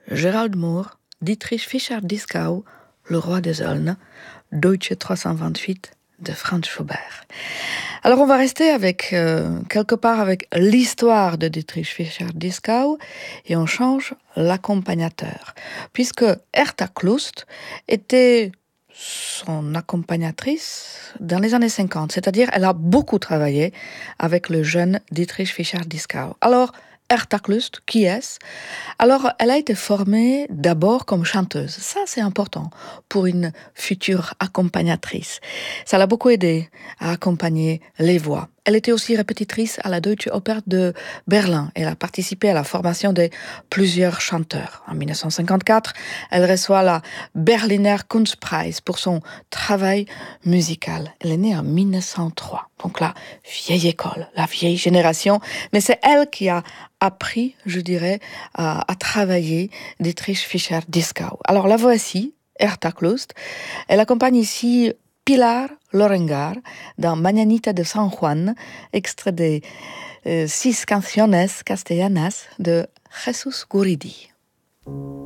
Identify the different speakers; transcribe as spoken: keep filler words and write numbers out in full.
Speaker 1: Gerald Moore, Dietrich Fischer-Dieskau, Le Roi des Aulnes, Deutsche trois cent vingt-huit de Franz Schubert. Alors on va rester avec, euh, quelque part avec l'histoire de Dietrich Fischer-Dieskau et on change l'accompagnateur. Puisque Hertha Klust était son accompagnatrice dans les années cinquante, c'est-à-dire elle a beaucoup travaillé avec le jeune Dietrich Fischer-Dieskau. Alors, Hertha Klust, qui est-ce? Alors, elle a été formée d'abord comme chanteuse. Ça, c'est important pour une future accompagnatrice. Ça l'a beaucoup aidée à accompagner les voix. Elle était aussi répétitrice à la Deutsche Oper de Berlin. Elle a participé à la formation de plusieurs chanteurs. En dix-neuf cent cinquante-quatre, elle reçoit la Berliner Kunstpreis pour son travail musical. Elle est née en dix-neuf cent trois. Donc la vieille école, la vieille génération. Mais c'est elle qui a appris, je dirais, à, à travailler Dietrich Fischer-Dieskau. Alors la voici, Hertha Klust. Elle accompagne ici Pilar Lorengar dans Mañanita de San Juan, extrait des euh, Six Canciones Castellanas de Jesús Guridi.